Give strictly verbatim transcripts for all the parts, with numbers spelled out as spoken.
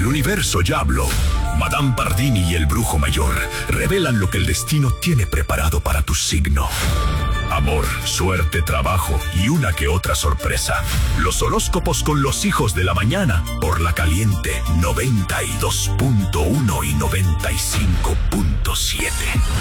El universo ya habló. Madame Pardini y el brujo mayor revelan lo que el destino tiene preparado para tu signo. Amor, suerte, trabajo y una que otra sorpresa. Los horóscopos con los hijos de la mañana por La Caliente noventa y dos punto uno y noventa y cinco punto siete.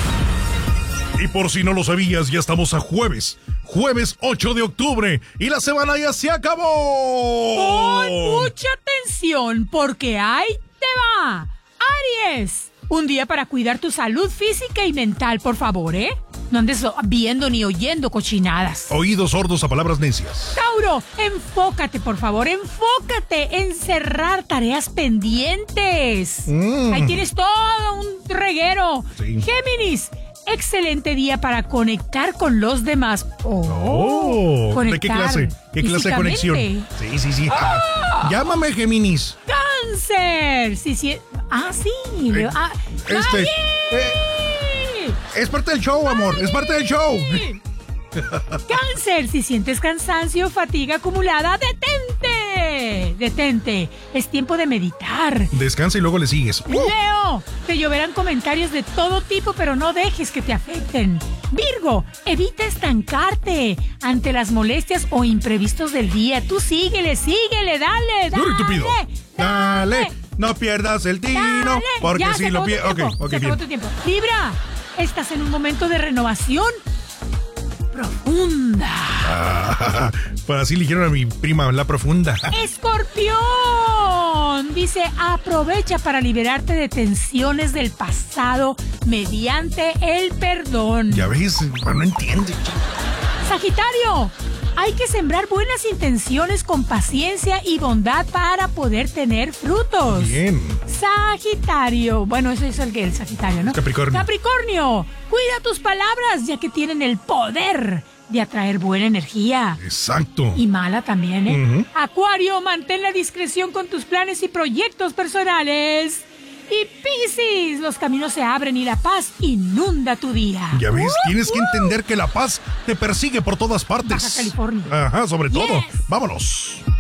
Y por si no lo sabías, ya estamos a jueves. Jueves ocho de octubre y la semana ya se acabó. Pon mucha atención porque ahí te va. Aries, un día para cuidar tu salud física y mental, por favor, ¿eh? No andes viendo ni oyendo cochinadas. Oídos sordos a palabras necias. Tauro, enfócate, por favor, enfócate en cerrar tareas pendientes. Mm. Ahí tienes todo un reguero. Sí. Géminis, excelente día para conectar con los demás. Oh, oh ¿de qué clase? ¿Qué clase de conexión? Sí, sí, sí. ¡Ah! Llámame, Géminis. Cáncer. Sí, sí. Ah, sí. Eh, ah, este. Eh, es parte del show, amor. Es parte del show. Cáncer, si sientes cansancio, fatiga acumulada, detente. Detente. Es tiempo de meditar. Descansa y luego le sigues. Uh. Leo, te lloverán comentarios de todo tipo, pero no dejes que te afecten. Virgo, evita estancarte ante las molestias o imprevistos del día. Tú síguele, síguele, dale, dale. Duro y tupido. Dale, dale. No pierdas el tino, dale. Porque ya, si lo pierdes. Ok, ok, bien. Tu tiempo. Libra, estás en un momento de renovación profunda. Ah, pues así le dijeron a mi prima, la profunda. Escorpión, dice, aprovecha para liberarte de tensiones del pasado mediante el perdón. Ya ves, no entiende. Sagitario, hay que sembrar buenas intenciones con paciencia y bondad para poder tener frutos. Bien. Sagitario, bueno, eso es el que el Sagitario, ¿no? Capricornio. Capricornio, cuida tus palabras ya que tienen el poder de atraer buena energía. Exacto. Y mala también, ¿eh? Uh-huh. Acuario, mantén la discreción con tus planes y proyectos personales. Y Piscis, los caminos se abren y la paz inunda tu día. Ya ves, uh, tienes uh. que entender que la paz te persigue por todas partes. Baja California. Ajá, sobre yes. todo. Vámonos.